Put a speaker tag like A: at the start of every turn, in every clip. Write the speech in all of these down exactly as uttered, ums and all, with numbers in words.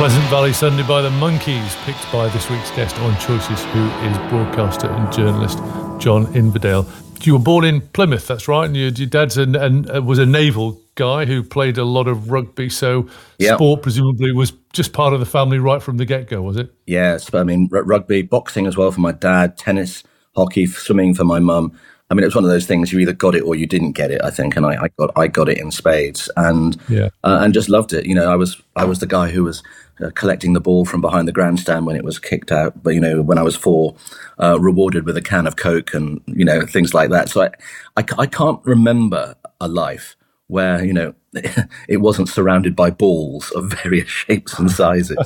A: Pleasant Valley Sunday by the Monkees, picked by this week's guest on Choices, who is broadcaster and journalist John Inverdale. You were born in Plymouth, that's right, and your, your dad's an, an, was a naval guy who played a lot of rugby, so yep. Sport presumably was just part of the family right from the get-go, was it?
B: Yes, I mean, r- rugby, boxing as well for my dad, tennis, hockey, swimming for my mum. I mean, it was one of those things, you either got it or you didn't get it, I think, and I, I got I got it in spades, and yeah. uh, and just loved it. You know, I was I was the guy who was uh, collecting the ball from behind the grandstand when it was kicked out, but, you know, when I was four, uh, rewarded with a can of Coke and, you know, things like that. So I, I, I can't remember a life where, you know, it wasn't surrounded by balls of various shapes and sizes.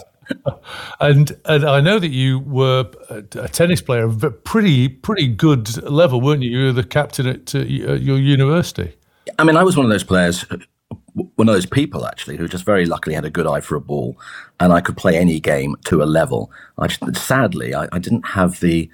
A: and and I know that you were a, a tennis player of a pretty pretty good level, weren't you? You were the captain at uh, your university.
B: I mean, I was one of those players, one of those people actually, who just very luckily had a good eye for a ball, and I could play any game to a level. I just, sadly, I, I didn't have the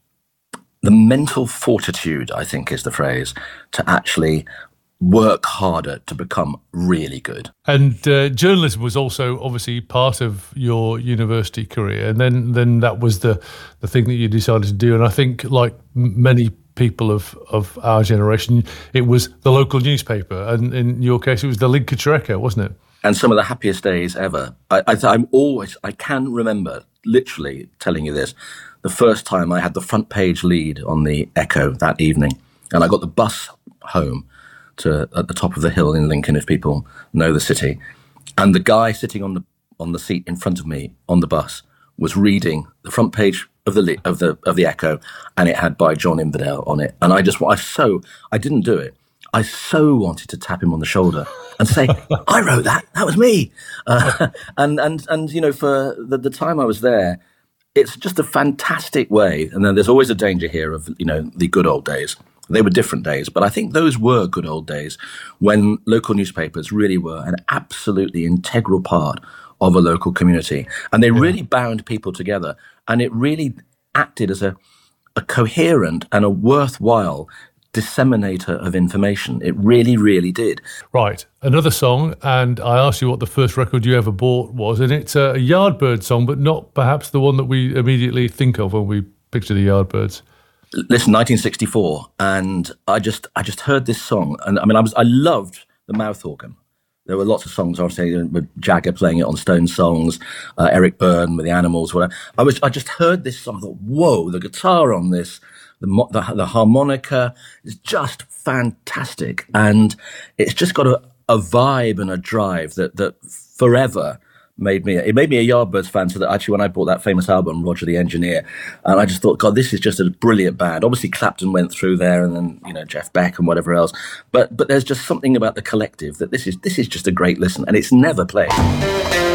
B: the mental fortitude, I think is the phrase, to actually work harder to become really good.
A: And uh, journalism was also obviously part of your university career, and then then that was the the thing that you decided to do. And I think, like many people of of our generation, it was the local newspaper, and in your case it was the Lincolnshire Echo, wasn't it?
B: And some of the happiest days ever. I, I, I'm always I can remember literally telling you this, the first time I had the front page lead on the Echo that evening, and I got the bus home to at the top of the hill in Lincoln, if people know the city, and the guy sitting on the on the seat in front of me on the bus was reading the front page of the of the of the Echo, and it had by John Inverdale on it. And I just I so I didn't do it. I so wanted to tap him on the shoulder and say, "I wrote that. That was me." Uh, and and and you know, for the, the time I was there, it's just a fantastic way. And then there's always a danger here of, you know, the good old days. They were different days, but I think those were good old days when local newspapers really were an absolutely integral part of a local community. And they yeah. really bound people together. And it really acted as a, a coherent and a worthwhile disseminator of information. It really, really did.
A: Right. Another song, and I asked you what the first record you ever bought was, and it's a Yardbirds song, but not perhaps the one that we immediately think of when we picture the Yardbirds.
B: Listen, nineteen sixty-four, and I just I just heard this song, and I mean I was I loved the mouth organ. There were lots of songs, obviously, with Jagger playing it on Stone Songs, uh, Eric Byrne with the Animals, whatever. I was I just heard this song, I thought, whoa, the guitar on this, the the, the harmonica is just fantastic, and it's just got a, a vibe and a drive that that forever. Made me it made me a Yardbirds fan, so that actually when I bought that famous album, Roger the Engineer, and I just thought, God, this is just a brilliant band. Obviously Clapton went through there, and then, you know, Jeff Beck and whatever else, but but there's just something about the collective that this is this is just a great listen, and it's never played.